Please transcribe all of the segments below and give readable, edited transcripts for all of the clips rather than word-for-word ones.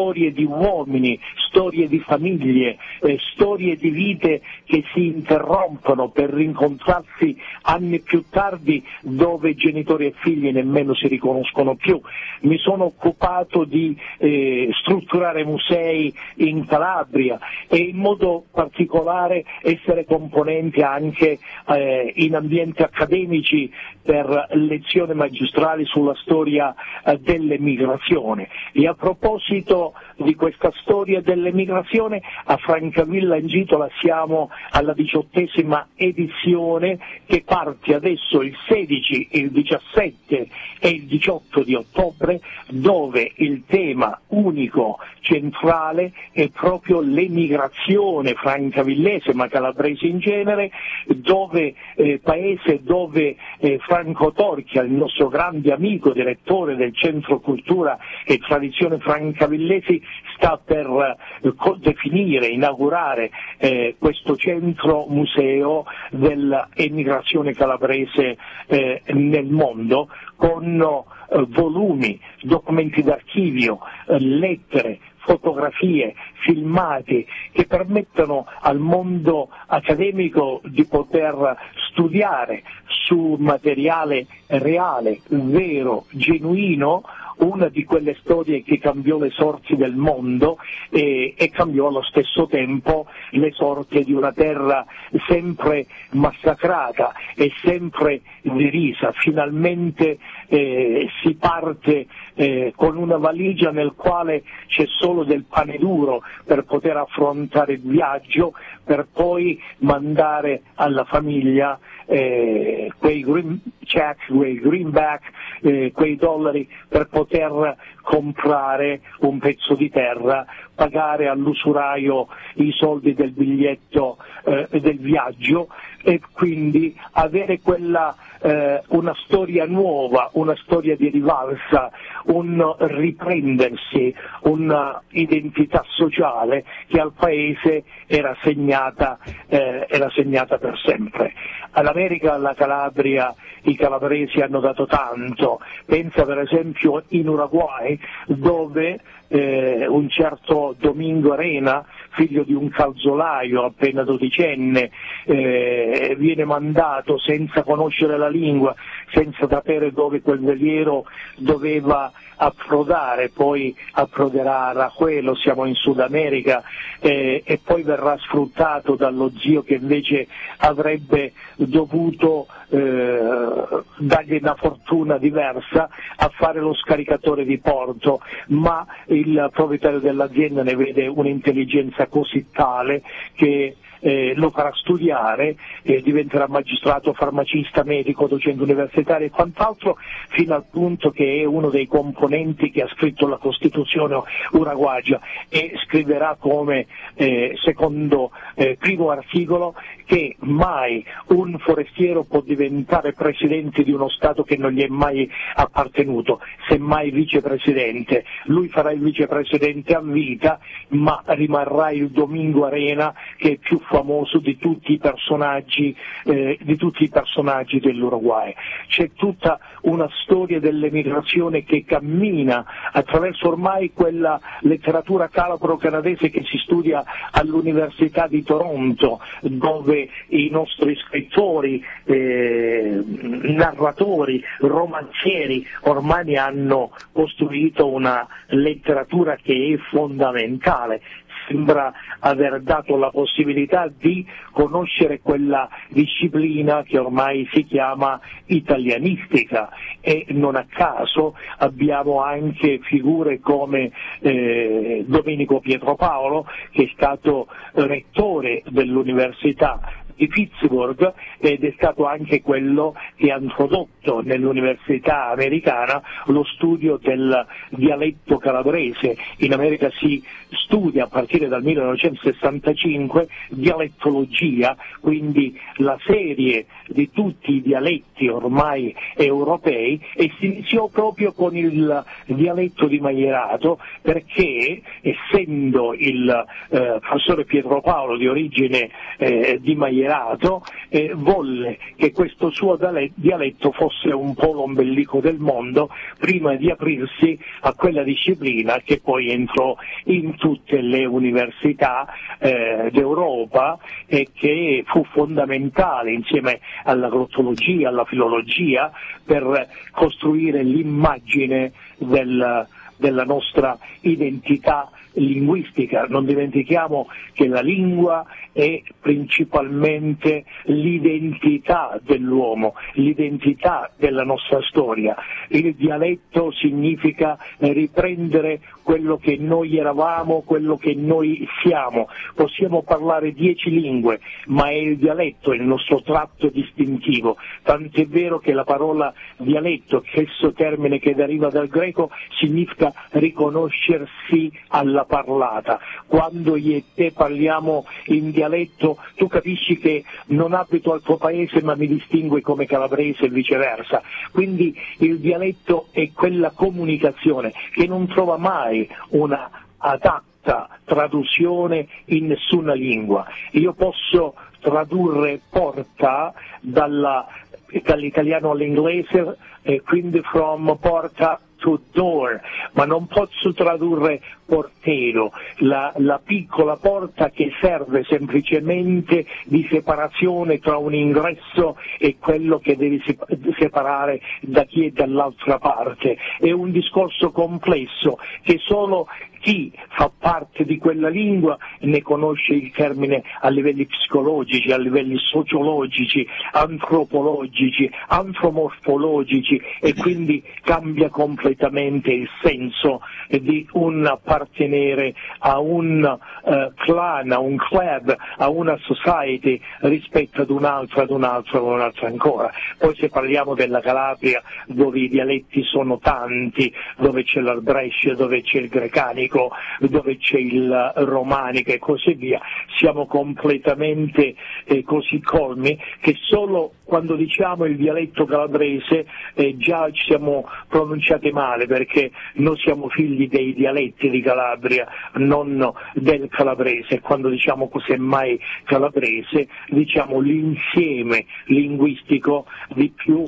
storie di uomini, storie di famiglie, storie di vite che si interrompono per rincontrarsi anni più tardi, dove genitori e figli nemmeno si riconoscono più. Mi sono occupato di strutturare musei in Calabria e in modo particolare essere componente anche in ambienti accademici per lezioni magistrali sulla storia dell'emigrazione. E a proposito di questa storia dell'emigrazione, a Francavilla in Gitola siamo alla 18ª edizione, che parte adesso il 16, il 17 e il 18 di ottobre, dove il tema unico centrale è proprio l'emigrazione francavillese, ma calabrese in genere, paese dove Franco Torchia, il nostro grande amico, direttore del Centro Cultura e Tradizione Francavillesi, sta per definire, inaugurare questo centro museo dell'emigrazione calabrese nel mondo, con volumi, documenti d'archivio, lettere, fotografie, filmati che permettono al mondo accademico di poter studiare su materiale reale, vero, genuino, una di quelle storie che cambiò le sorti del mondo e cambiò allo stesso tempo le sorti di una terra sempre massacrata e sempre derisa. Finalmente si parte con una valigia nel quale c'è solo del pane duro per poter affrontare il viaggio, per poi mandare alla famiglia quei green check, quei greenback, quei dollari per poter comprare un pezzo di terra, pagare all'usuraio i soldi del biglietto del viaggio, e quindi avere una storia nuova, una storia di rivalsa, un riprendersi, un'identità sociale che al paese era segnata per sempre. All'America, alla Calabria, i calabresi hanno dato tanto. Pensa per esempio in Uruguay, dove un certo Domingo Arena, figlio di un calzolaio appena dodicenne, viene mandato senza conoscere la lingua, senza sapere dove quel veliero doveva approdare, poi approderà a Rajuelo, siamo in Sud America, e poi verrà sfruttato dallo zio che invece avrebbe dovuto dargli una fortuna diversa a fare lo scaricatore di porto, ma il proprietario dell'azienda ne vede un'intelligenza così tale che lo farà studiare, diventerà magistrato, farmacista, medico, docente universitario e quant'altro, fino al punto che è uno dei componenti che ha scritto la Costituzione uruguagia, e scriverà come secondo primo articolo che mai un forestiero può diventare presidente di uno Stato che non gli è mai appartenuto, semmai vicepresidente. Lui farà il vicepresidente a vita, ma rimarrà il Domingo Arena, che è più famoso di tutti i personaggi dell'Uruguay. C'è tutta una storia dell'emigrazione che cammina attraverso ormai quella letteratura calabro-canadese che si studia all'Università di Toronto, dove i nostri scrittori, narratori, romanzieri ormai hanno costruito una letteratura che è fondamentale. Sembra aver dato la possibilità di conoscere quella disciplina che ormai si chiama italianistica, e non a caso abbiamo anche figure come Domenico Pietropaolo, che è stato rettore dell'Università di Pittsburgh ed è stato anche quello che ha introdotto nell'università americana lo studio del dialetto calabrese. In America si studia a partire dal 1965 dialettologia, quindi la serie di tutti i dialetti ormai europei, e si iniziò proprio con il dialetto di Maierato, perché essendo il professore Pietro Paolo di origine di Maierato schierato, volle che questo suo dialetto fosse un po' l'ombelico del mondo prima di aprirsi a quella disciplina che poi entrò in tutte le università d'Europa e che fu fondamentale insieme alla glottologia, alla filologia, per costruire l'immagine della nostra identità linguistica. Non dimentichiamo che la lingua è principalmente l'identità dell'uomo, l'identità della nostra storia. Il dialetto significa riprendere quello che noi eravamo, quello che noi siamo. Possiamo parlare 10 lingue, ma è il dialetto il nostro tratto distintivo. Tant'è vero che la parola dialetto, stesso termine che deriva dal greco, significa riconoscersi alla parlata. Quando io e te parliamo in dialetto, tu capisci che non abito al tuo paese ma mi distingui come calabrese e viceversa. Quindi il dialetto è quella comunicazione che non trova mai una adatta traduzione in nessuna lingua. Io posso tradurre porta dall'italiano all'inglese, quindi from porta to door, ma non posso tradurre portero, la piccola porta che serve semplicemente di separazione tra un ingresso e quello che deve separare da chi è dall'altra parte. È un discorso complesso che solo chi fa parte di quella lingua ne conosce il termine a livelli psicologici, a livelli sociologici, antropologici, antropomorfologici, e quindi cambia completamente il senso di un appartenere a un clan, a un club, a una society rispetto ad un'altra ancora. Poi se parliamo della Calabria, dove i dialetti sono tanti, dove c'è l'Albrescia, dove c'è il Grecanico, dove c'è il romanico e così via, siamo completamente così colmi che solo quando diciamo il dialetto calabrese già ci siamo pronunciati male, perché noi siamo figli dei dialetti di Calabria, non del calabrese. Quando diciamo semmai calabrese diciamo l'insieme linguistico di più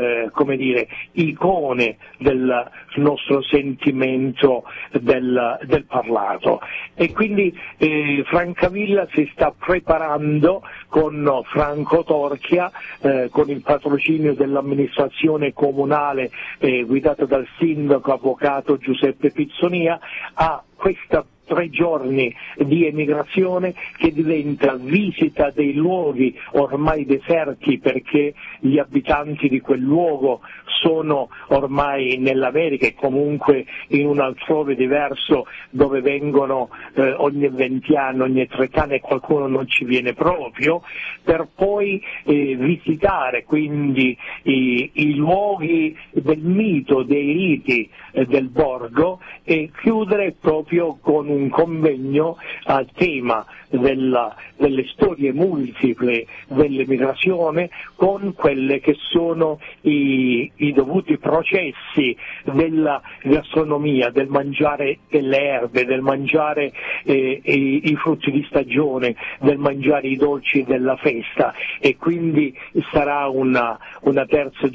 icone del nostro sentimento del parlato. E quindi Francavilla si sta preparando con Franco Torchia, con il patrocinio dell'amministrazione comunale guidata dal sindaco avvocato Giuseppe Pizzonia, a questa 3 giorni di emigrazione che diventa visita dei luoghi ormai deserti, perché gli abitanti di quel luogo sono ormai nell'America e comunque in un altrove diverso, dove vengono ogni 20 anni, ogni 30 anni, e qualcuno non ci viene proprio, per poi visitare quindi i luoghi del mito, dei riti del borgo, e chiudere proprio con un convegno a tema delle storie multiple dell'emigrazione, con quelle che sono i dovuti processi della gastronomia, del mangiare delle erbe, del mangiare i frutti di stagione, del mangiare i dolci della festa. E quindi sarà una terza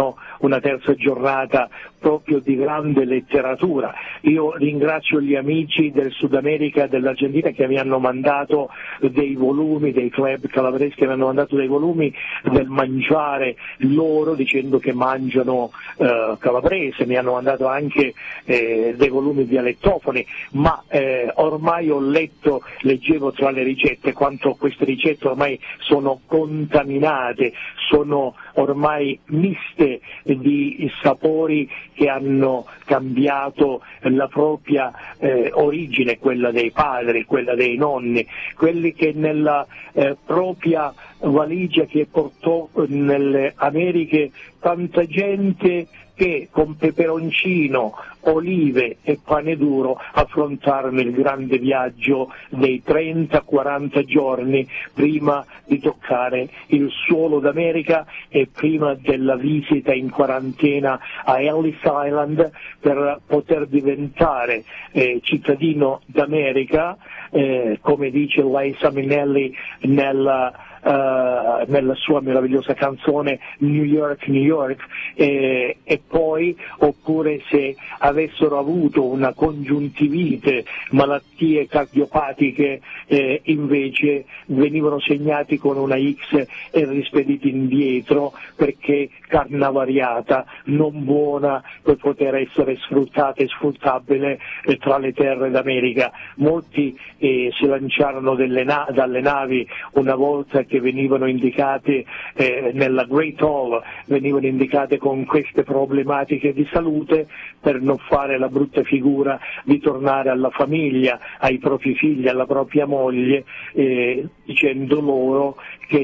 giornata proprio di grande letteratura. Io ringrazio gli amici del Sud America e dell'Argentina che mi hanno mandato dei volumi, dei club calabresi che mi hanno mandato dei volumi del mangiare loro, dicendo che mangiano calabrese. Mi hanno mandato anche dei volumi dialettofoni, ma ormai leggevo tra le ricette quanto queste ricette ormai sono contaminate, sono ormai miste di sapori che hanno cambiato la propria origine, quella dei padri, quella dei nonni, quelli che nella propria valigia che portò nelle Americhe tanta gente che con peperoncino, olive e pane duro affrontarono il grande viaggio dei 30-40 giorni prima di toccare il suolo d'America e prima della visita in quarantena a Ellis Island, per poter diventare cittadino d'America, come dice Liza Minnelli nella sua meravigliosa canzone New York, New York, e poi, oppure se avessero avuto una congiuntivite, malattie cardiopatiche, invece venivano segnati con una X e rispediti indietro perché carne avariata, non buona per poter essere sfruttata e sfruttabile tra le terre d'America. Molti si lanciarono dalle navi una volta che venivano indicate nella Great Hall, venivano indicate con queste problematiche di salute, per non fare la brutta figura di tornare alla famiglia, ai propri figli, alla propria moglie, dicendo loro che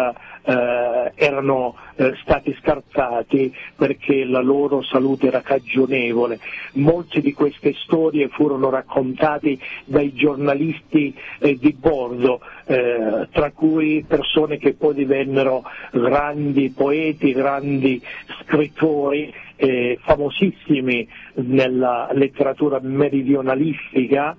erano stati scartati perché la loro salute era cagionevole. Molte di queste storie furono raccontate dai giornalisti di bordo, tra cui persone che poi divennero grandi poeti, grandi scrittori, famosissimi nella letteratura meridionalistica,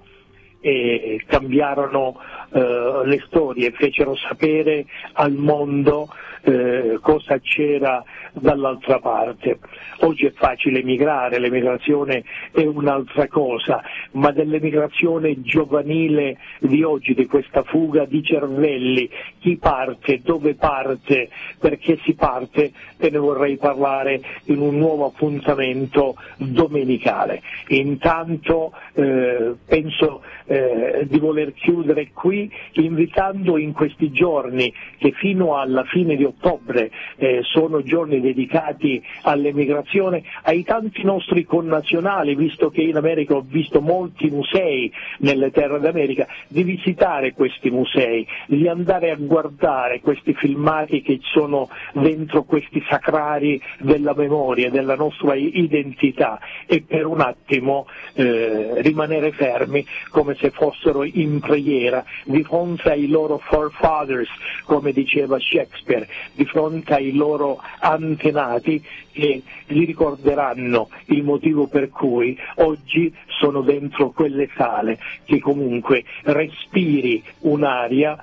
e cambiarono le storie, fecero sapere al mondo cosa c'era dall'altra parte. Oggi è facile emigrare, l'emigrazione è un'altra cosa, ma dell'emigrazione giovanile di oggi, di questa fuga di cervelli, chi parte, dove parte, perché si parte, te ne vorrei parlare in un nuovo appuntamento domenicale. Intanto penso di voler chiudere qui invitando in questi giorni, che fino alla fine di ottobre sono giorni dedicati all'emigrazione, ai tanti nostri connazionali, visto che in America ho visto molti musei nelle terre d'America, di visitare questi musei, di andare a guardare questi filmati che sono dentro questi sacrari della memoria, della nostra identità, e per un attimo rimanere fermi come se fossero in preghiera di fronte ai loro forefathers, come diceva Shakespeare, di fronte ai loro antenati, che gli ricorderanno il motivo per cui oggi sono dentro quelle sale, che comunque respiri un'aria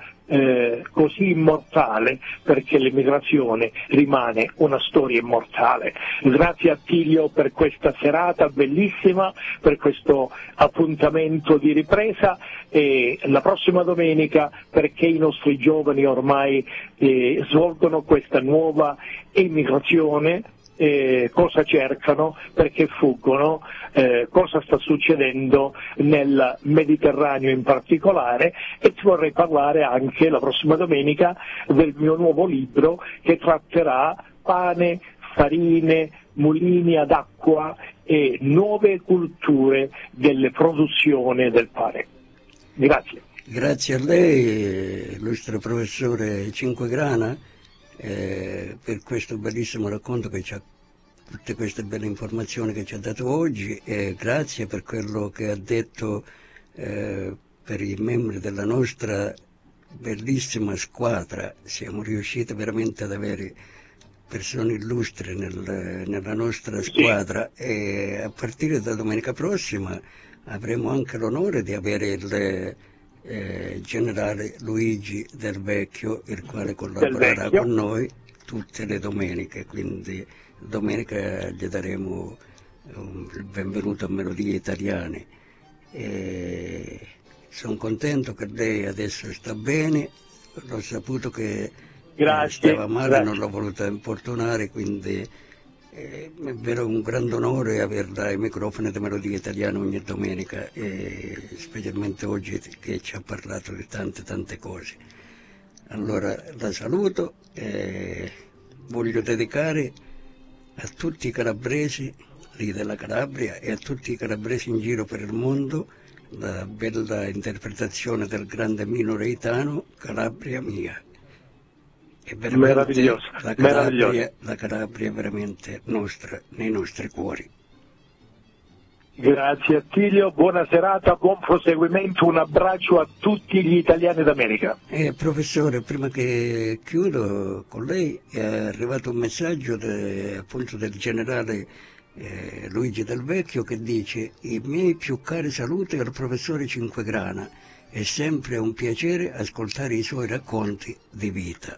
così immortale, perché l'emigrazione rimane una storia immortale. Grazie a Attilio per questa serata bellissima, per questo appuntamento di ripresa, e la prossima domenica, perché i nostri giovani ormai svolgono questa nuova emigrazione. Cosa cercano, perché fuggono, cosa sta succedendo nel Mediterraneo in particolare, e ti vorrei parlare anche la prossima domenica del mio nuovo libro, che tratterà pane, farine, mulini ad acqua e nuove culture delle produzioni del pane. Grazie. Grazie a lei, illustre professore Cinquegrana, per questo bellissimo racconto che ci ha, tutte queste belle informazioni che ci ha dato oggi, e grazie per quello che ha detto per i membri della nostra bellissima squadra. Siamo riusciti veramente ad avere persone illustri nella nostra squadra, e a partire da domenica prossima avremo anche l'onore di avere il generale Luigi Del Vecchio, il quale collaborerà con noi tutte le domeniche, quindi domenica gli daremo il benvenuto a Melodie Italiane. Sono contento che lei adesso sta bene, l'ho saputo che stava male, non l'ho voluta importunare, quindi è vero un grande onore averla ai microfoni di Melodie Italiane ogni domenica, e specialmente oggi che ci ha parlato di tante cose. Allora la saluto e voglio dedicare a tutti i calabresi lì della Calabria e a tutti i calabresi in giro per il mondo la bella interpretazione del grande Mino Reitano, Calabria mia. Meraviglioso, la Calabria è veramente nostra, nei nostri cuori. Grazie Attilio, buona serata, buon proseguimento, un abbraccio a tutti gli italiani d'America. Professore, prima che chiudo con lei, è arrivato un messaggio appunto del generale Luigi Del Vecchio, che dice: i miei più cari saluti al professore Cinquegrana, è sempre un piacere ascoltare i suoi racconti di vita.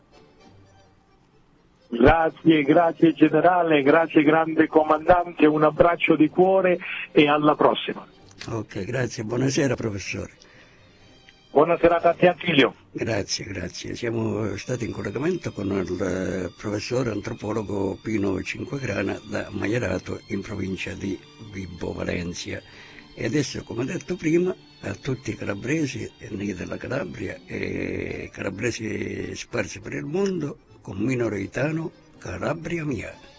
Grazie generale, grazie grande comandante, un abbraccio di cuore e alla prossima. Ok, grazie, buonasera professore. Buona serata a te Attilio. Grazie. Siamo stati in collegamento con il professore antropologo Pino Cinquegrana da Maierato, in provincia di Vibo Valentia. E adesso, come detto prima, a tutti i calabresi nati della Calabria e calabresi sparsi per il mondo, con Mino Reitano, Calabria mia.